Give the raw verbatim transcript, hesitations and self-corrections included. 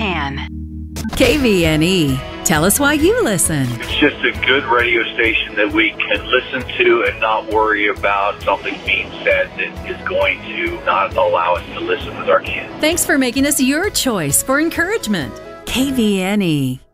can. K V N E. Tell us why you listen. It's just a good radio station that we can listen to and not worry about something being said that is going to not allow us to listen with our kids. Thanks for making us your choice for encouragement. K V N E.